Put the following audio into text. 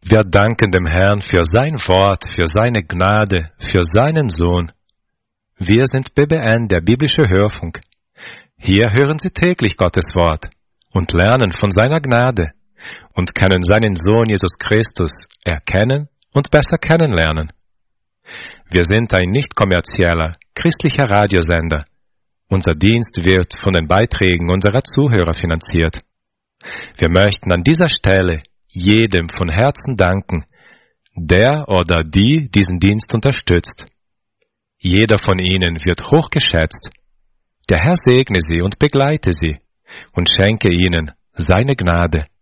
Wir danken dem Herrn für sein Wort, für seine Gnade, für seinen Sohn. Wir sind BBN, der biblische Hörfunk. Hier hören Sie täglich Gottes Wort und lernen von seiner Gnade und können seinen Sohn Jesus Christus erkennen und besser kennenlernen. Wir sind ein nicht kommerzieller, christlicher Radiosender. Unser Dienst wird von den Beiträgen unserer Zuhörer finanziert. Wir möchten an dieser Stelle jedem von Herzen danken, der oder die diesen Dienst unterstützt. Jeder von ihnen wird hochgeschätzt. Der Herr segne sie und begleite sie und schenke ihnen seine Gnade.